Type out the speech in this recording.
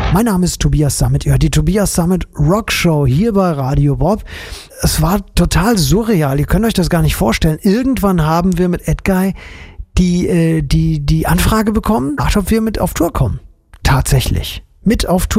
Mein Name ist Tobias Sammet. Ja, die Tobias Sammet Rock Show hier bei Radio Bob. Es war total surreal. Ihr könnt euch das gar nicht vorstellen. Irgendwann haben wir mit Edguy die Anfrage bekommen, ob wir mit auf Tour kommen. Tatsächlich. Mit auf Tour.